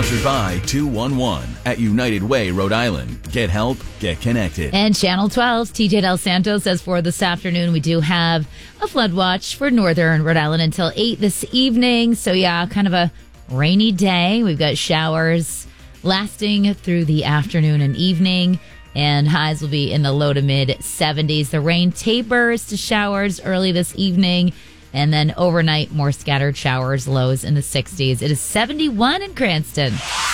Sponsored by 211 at United Way, Rhode Island. Get help, get connected. And Channel 12's TJ Del Santo says for this afternoon, we do have a flood watch for northern Rhode Island until 8 this evening. So, yeah, kind of a rainy day. We've got showers lasting through the afternoon and evening, and highs will be in the low to mid 70s. The rain tapers to showers early this evening, and then overnight, more scattered showers, lows in the 60s. It is 71 in Cranston.